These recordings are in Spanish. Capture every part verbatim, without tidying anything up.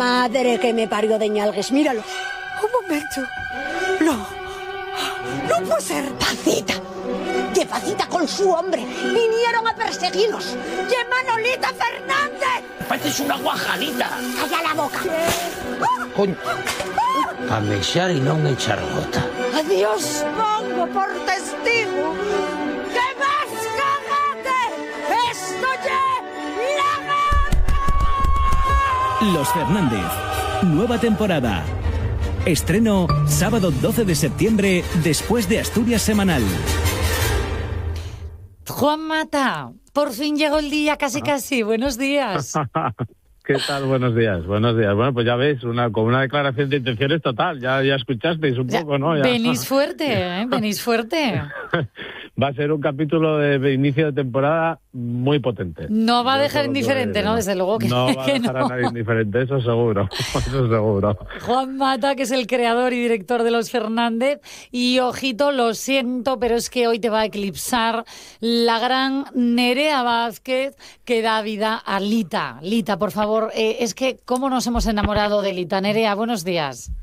madre que me parió de ñalgues, míralo. Un momento. No. No puede ser. Pacita. Que Pacita con su hombre vinieron a perseguirnos. ¡Que Manolita Fernández! Pareces una guajalita. ¡Calla la boca! Coño. A mexar y non echar gota. Adiós pongo por testigo que más cagate esto ye la gana. Los Fernández, nueva temporada. Estreno sábado doce de septiembre después de Asturias Semanal. Juan Mata, por fin llegó el día, casi casi. Buenos días. ¿Qué tal? Buenos días, buenos días. Bueno, pues ya veis, una, con una declaración de intenciones total. Ya, ya escuchasteis un ya, poco, ¿no? Ya. Venís fuerte, ¿eh? Venís fuerte. Va a ser un capítulo de inicio de temporada muy potente. No va a Yo dejar indiferente, ¿no? Desde luego que no. No va a que dejar no. a nadie indiferente, eso seguro, eso seguro. Juan Mata, que es el creador y director de Los Fernández. Y, ojito, lo siento, pero es que hoy te va a eclipsar la gran Nerea Vázquez, que da vida a Lita. Lita, por favor, eh, es que cómo nos hemos enamorado de Lita. Nerea, buenos días.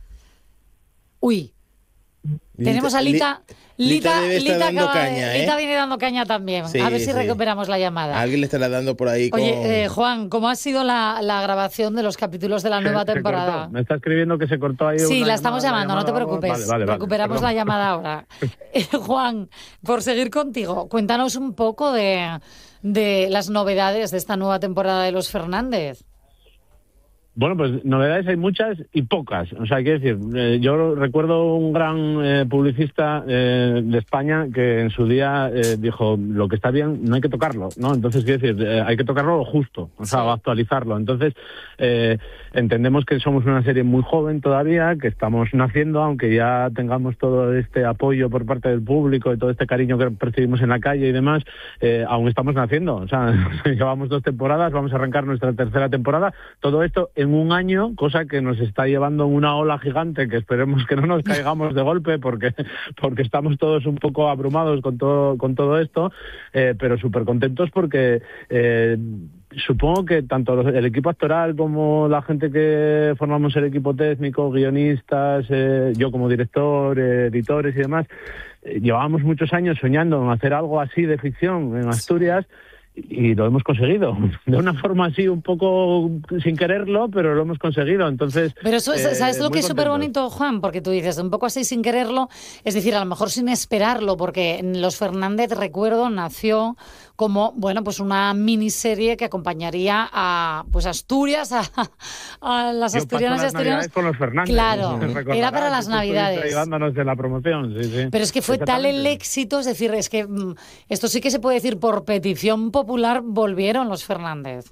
Uy. Lita, Tenemos a Lita. Lita, Lita, debe estar Lita, dando acaba- caña, ¿eh? Lita viene dando caña también. Sí, a ver si sí. recuperamos la llamada. A alguien le estará dando por ahí con... Oye, eh, Juan, ¿cómo ha sido la, la grabación de los capítulos de la nueva Se- se temporada? cortó. Me está escribiendo que se cortó ahí. Sí, una la estamos llamada, llamando, no te llamada, preocupes. Vale, vale, vale, Recuperamos perdón. la llamada ahora. Eh, Juan, por seguir contigo, cuéntanos un poco de, de las novedades de esta nueva temporada de Los Fernández. Bueno, pues novedades hay muchas y pocas. O sea, quiero decir, eh, yo recuerdo un gran eh, publicista eh, de España que en su día eh, dijo, lo que está bien no hay que tocarlo, ¿no? Entonces, quiero decir, eh, hay que tocarlo lo justo, o sea, Sí. actualizarlo. Entonces, eh, entendemos que somos una serie muy joven todavía, que estamos naciendo, aunque ya tengamos todo este apoyo por parte del público y todo este cariño que percibimos en la calle y demás, eh, aún estamos naciendo. O sea, llevamos dos temporadas, vamos a arrancar nuestra tercera temporada. Todo esto en un año, cosa que nos está llevando una ola gigante, que esperemos que no nos caigamos de golpe porque porque estamos todos un poco abrumados con todo con todo esto, eh, pero súper contentos porque eh, supongo que tanto los- el equipo actoral como la gente que formamos el equipo técnico, guionistas, eh, yo como director, eh, editores y demás, eh, llevábamos muchos años soñando en hacer algo así de ficción en Asturias. Y lo hemos conseguido, de una forma así un poco sin quererlo, pero lo hemos conseguido. Entonces, Pero eso, eh, ¿sabes lo muy que es súper contentos. bonito, Juan? Porque tú dices, un poco así sin quererlo, es decir, a lo mejor sin esperarlo, porque en Los Fernández, recuerdo, nació como, bueno, pues una miniserie que acompañaría a pues Asturias, a, a las Yo asturianas y paso las navidades asturianos. con los Fernández. Claro, Recordarás, era para las tú estuviste navidades. ayudándonos de la promoción, sí, sí. Pero es que fue tal el Exactamente. éxito, es decir, es que mm, esto sí que se puede decir por petición popular, volvieron Los Fernández.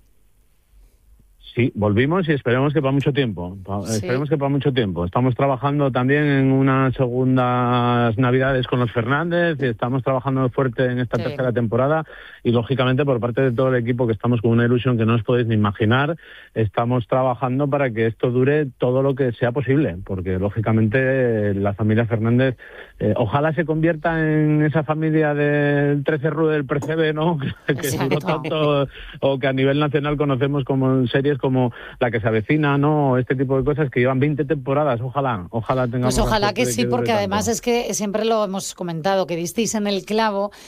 Sí, volvimos y esperemos que para mucho tiempo. Pa- Sí. Esperemos que para mucho tiempo. Estamos trabajando también en unas segundas navidades con los Fernández y estamos trabajando fuerte en esta Sí. tercera temporada y lógicamente por parte de todo el equipo que estamos con una ilusión que no os podéis ni imaginar, estamos trabajando para que esto dure todo lo que sea posible, porque lógicamente la familia Fernández eh, ojalá se convierta en esa familia del trece R U del Percebe, ¿no? que que duró Exacto. tanto o que a nivel nacional conocemos como en series como La que se avecina, ¿no? Este tipo de cosas que llevan veinte temporadas, ojalá, ojalá tengamos Pues la ojalá suerte que de sí, dure porque tanto. además es que siempre lo hemos comentado, que disteis en el clavo